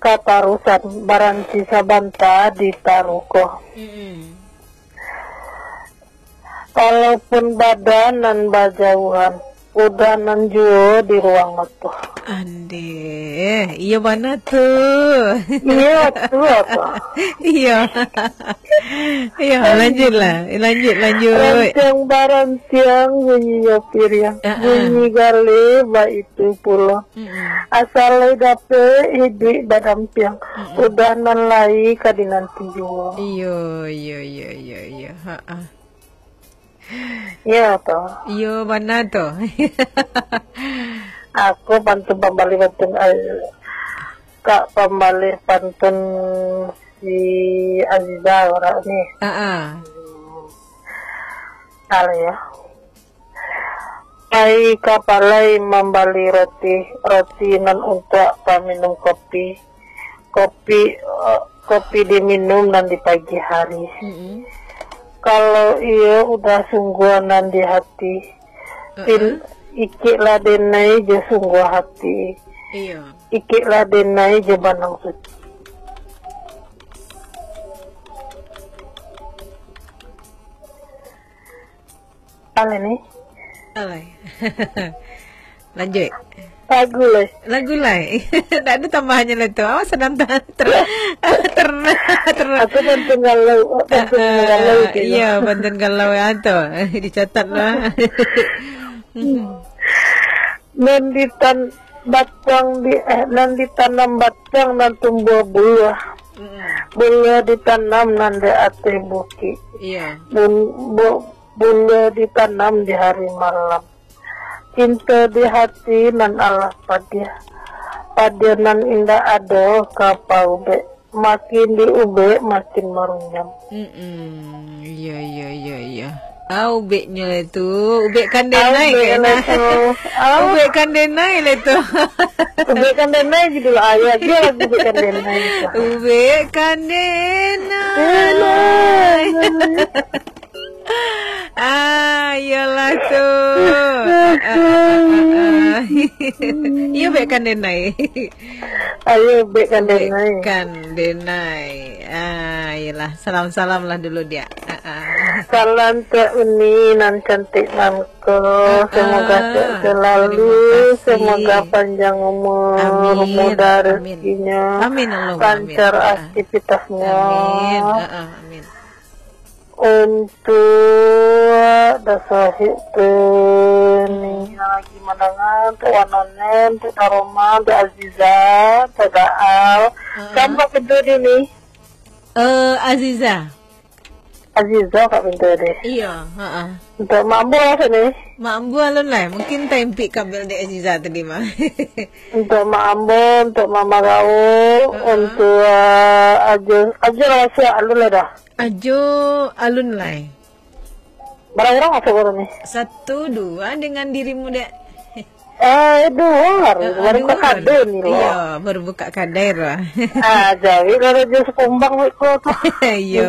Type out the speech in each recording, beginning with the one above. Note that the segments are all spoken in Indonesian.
katarusan baranci sabanta ditaruko. Kalaupun badanan bajauhan, udanan juo di ruang itu. Ande, iya mana tuh? Iya tuh apa? Iya. Iya, lanjut. Rancang baranciang bunyi nyopir yang bunyi gali ba itu pulo. Asal dape hidi badampiang, udanan lai kadinan tujuh. Iya. Iya toh. Iya mana tuh? Aku pantun pembali pantun kak pembali pantun si Aziza orang nih. Salah ya. Ai kapalai membali roti nan untuk minum kopi diminum dan di pagi hari. Kalau iya udah sungguhanan di hati, ikiklah denai je sungguh hati, ikiklah denai je banang suci. Alay. Lanjut. Lagu lah. Tak ada tambahannya lah tu. Awas senang Aku pantun galau. Iya, pantun galau ya tu. Dicatat lah. Nan ditanam batang nan tumbuh buah. Buah ditanam nan di ate buki. Iya. Buah ditanam di hari malam. Cinta di hati nan Allah padia nan indah ado kapau ube, makin di ube makin merunyam. Iya. Ubeknya itu, ubek kandenai kayaknya. Ubek kandenai lah itu. Ubek kandenai gitu lah ayat dia lagu ubek kandenai. Ubek kandenai. Iyalah tuh. Iya bek kandenai. Ayo bek kandenai. Iyalah salam lah dulu dia. Salam Teh Uni nan cantik nanko. Semoga selalu, semoga panjang umur, mudah rezekinya, lancar aktivitasnya. Amin. Untuk dasar itu nih lagi mandangan tuh wanonen tuh Taroma tuh Aziza tuh Daal sampai pintu ini Aziza kak pintu deh. Iya. Untuk mambu lah sini. Mambu alun lah mungkin tempi kabel di Aziza tadi mah. Untuk mambu, untuk mama kau, untuk aja rahasia alun lah dah. Ajo alun lah. Berapa orang masuk orang nih? 1, 2 dengan dirimu dek. Dua baru buka kado nih loh. Iya, baru buka kader lah. Jadi kalau dia sekumbang ikut. Iya.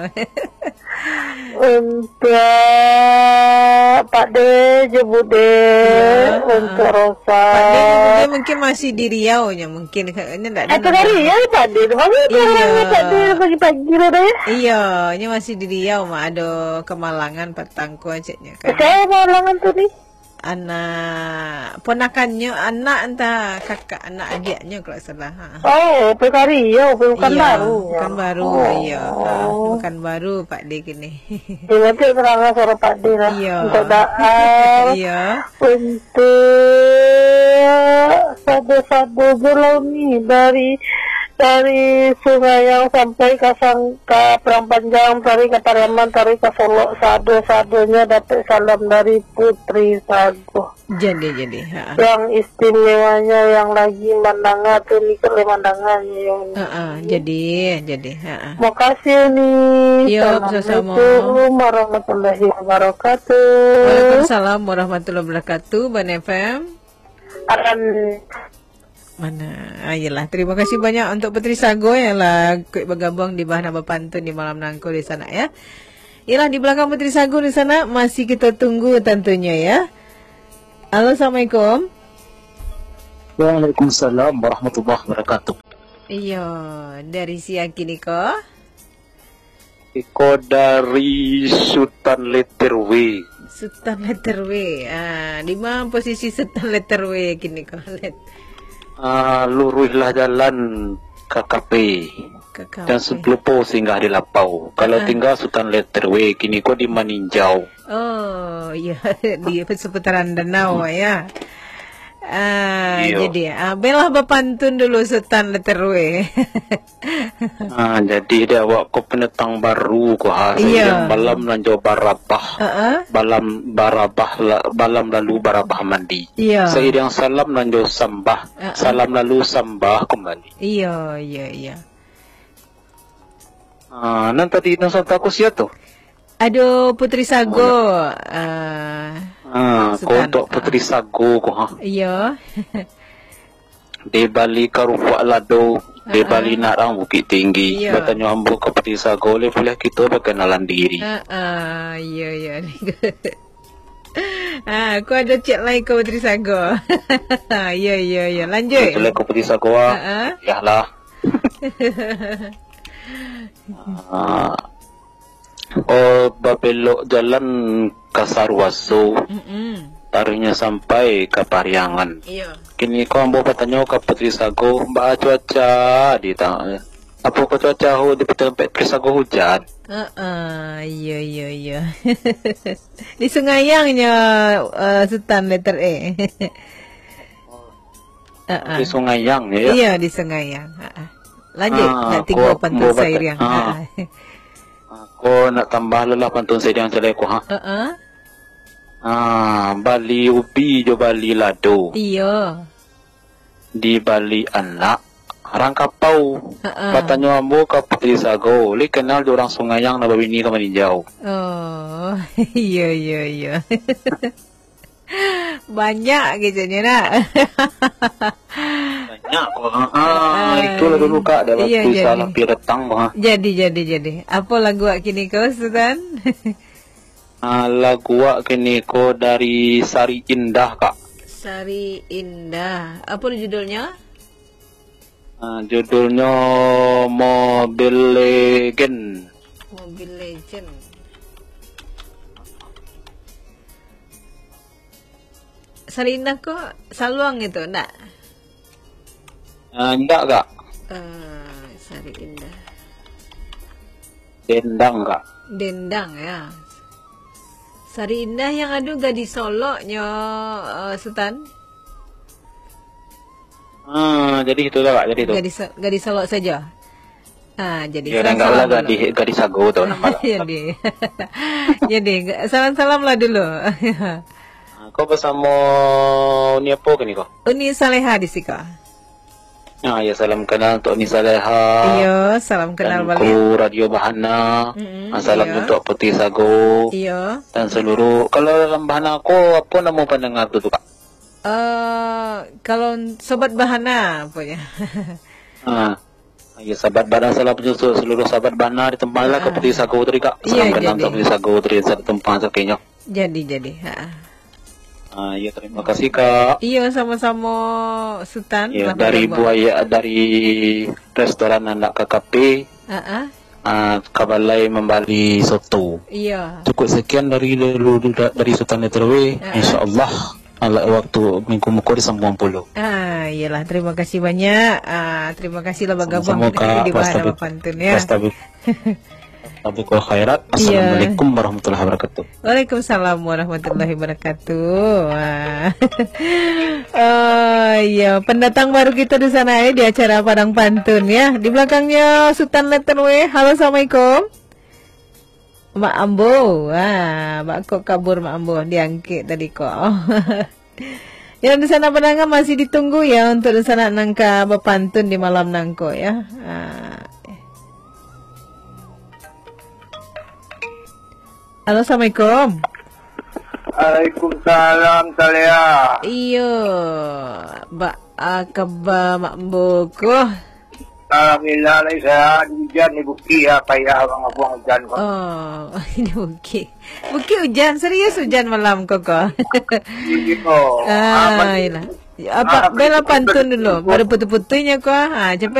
Untuk Pak De, Jebut De, untuk Rosa. Pak De mungkin masih di Riau nya mungkin kayaknya enggak ada. Itu dari Riau Pak De. Pak De pagi-pagi lah ya. Iya, nya masih di Riau mah ada Kemalangan petangku acanya kan. Saya Kemalangan tuh nih. Anak ponakannya, anak entah kakak anak adiknya kalau salah. PK Riau, bukan baru. Bukan baru, iya. Bukan baru Pak D gini. Nanti terang suara Pak D lah. Iya. Untuk Daal. Iya. Untuk satu pulau nih dari Sungai yang sampai ke Perang Panjang, dari ke Pariaman, dari ke Solo, sadonya dapat salam dari Putri Sago. Jadi. Yang istimewanya yang lagi mandangan tuh nih ke mandangannya. Jadi. Makasih nih. Iya, sama-sama. Assalamualaikum warahmatullahi wabarakatuh. Waalaikumsalam warahmatullahi wabarakatuh. Ban FM. Mana? Ayolah, terima kasih banyak untuk Putri Sago yang lah bergabung di Bahan Abah Pantun di malam nangko di sana ya. Yalah di belakang Putri Sago di sana masih kita tunggu tentunya ya. Halo, assalamualaikum. Waalaikumsalam warahmatullahi wabarakatuh. Iya, dari siang kini ko. Iko dari Sultan Letter W. Sultan Letter W. Di mana posisi Sultan Letter W kini ko? Luruhlah jalan KKP. Dan sebelum po singgah di Lapau. Kalau tinggal Sultan Letter W, kini ko di Maninjau. Oh, iya di seputaran danau ya. Jadi belah bapantun dulu Sultan Letter W. Jadi dia awak ko penetang baru ko yang balam lanjau barabah. Balam lalu barabah mandi. Seiring salam lanjau sambah. Salam lalu sambah kembali. Iya. Nan tadi nang aku siya to. Aduh, Putri Sago. Ko untuk Putri Sago ko ha. Iya. Di Bali Karupa Lado, di Bali Narang Bukit Tinggi. Batanya ambo ke Putri Sago, boleh kita berkenalan diri. Iya. Aku ada chat lain ke Putri Sago. Iya. Lanjut. Boleh ke Putri Sago. Ya lah. Babelok jalan Kasarwaso. Taruhnya sampai ke Pariangan. Kini kau ambo bertanya ke Putri Sago, mbak cuaca di tang. Apa kau cuaca di Putri Sago hujan? Iya. Di Sungayangnya Sultan Letter E. Di Sungayang ya? Iya, di Sungayang. Lanjut, nak tinggal pantun Sairiang. Aku nak tambah lelah pantun Sairiang celai ko ha. Bali ubi jo Bali lado. Iya. Di Bali anak Rangkapau. Katanya ambo ke Putri Sago. Li kenal orang Sungayang na babini ka Maninjau. Oh, iya. Banyak gitu nya nak. Banyak kok. Itu lagu luka ada waktu salah piretang bah. Jadi. Apa lagu kini kau Sultan? Lagu kini ko dari Sari Indah kak. Sari Indah. Apa judulnya? Judulnya Mobile Legend. Mobile Legend. Sari Indah kok Saluang itu enggak? Enggak kak. Sari Indah. Dendang kak. Dendang ya. Sari Indah yang ada gadis Soloknya Sultan. Jadi itu kak, jadi itu. Gadis Solok saja. Jadi salam lah gadis Sago tuh nama. Jadi salam lah dulu. Kau bersama Uni apa kini kau? Uni Saleha di sini kau. Ya salam kenal untuk Uni Saleha. Iya, salam kenal balik. Kru Radio Bahana. Salam untuk Putri Sago. Iya. Dan seluruh. Kalau dalam Bahana aku apa nama pendengar tu kak? Kalau Sobat Bahana punya. Ya sahabat Bahana salam untuk seluruh sahabat Bahana di tempat lah ke Putri Sago tadi kak. Salam kenal untuk Putri Sago tadi di tempat sakitnya. Jadi. Ya terima kasih kak. Iya sama-sama Sultan. Ya dari Buaya dari restoran anak KKP. Kabalai membali soto. Iya. Cukup sekian dari Sultan Letter W. Insyaallah waktu minggu muka disambung puluh. Iyalah terima kasih banyak. Terima kasih lah bergabung di Bahana Pantun ya. Tabikul khairat. Assalamualaikum warahmatullahi wabarakatuh. Waalaikumsalam warahmatullahi wabarakatuh. Ya, pendatang baru kita di sana ya di acara Padang Pantun ya. Di belakangnya Sultan Letter W. Halo, assalamualaikum. Mak Ambo. Mak kok kabur Mak Ambo diangkit tadi kok. Yang di sana pendengar masih ditunggu ya untuk di sana nangka bapantun di malam nangko ya. Halo, assalamualaikum. Waalaikumsalam Talia. Iyo, kaba makmboko. Alhamdulillah saya hujan di Bukit ya kayak orang buang hujan kok. Oh, ini Bukit. Bukit hujan, serius hujan malam kok. Iyalah. Apa bela pantun dulu, baru putu-putunya kok. Cepet